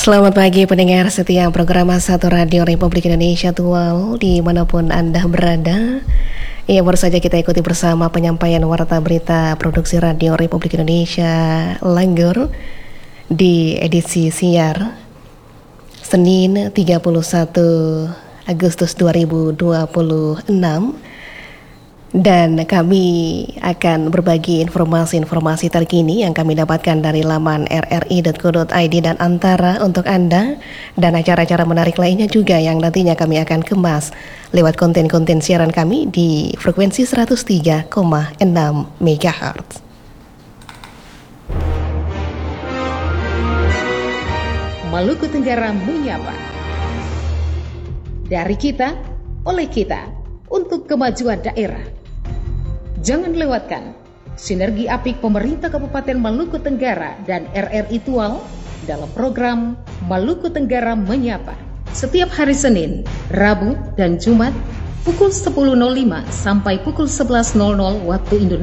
Selamat pagi pendengar setia program Satu Radio Republik Indonesia Tual dimanapun Anda berada. Ya, baru saja kita ikuti bersama penyampaian warta berita produksi Radio Republik Indonesia Langgur di edisi siar Senin 31 Agustus 2026. Dan kami akan berbagi informasi-informasi terkini yang kami dapatkan dari laman rri.co.id dan Antara untuk Anda, dan acara-acara menarik lainnya juga yang nantinya kami akan kemas lewat konten-konten siaran kami di frekuensi 103,6 MHz. Maluku Tenggara menyapa. Dari kita, oleh kita, untuk kemajuan daerah. Jangan lewatkan sinergi apik pemerintah Kabupaten Maluku Tenggara dan RRI Tual dalam program Maluku Tenggara Menyapa. Setiap hari Senin, Rabu, dan Jumat pukul 10.05 sampai pukul 11.00 waktu Indonesia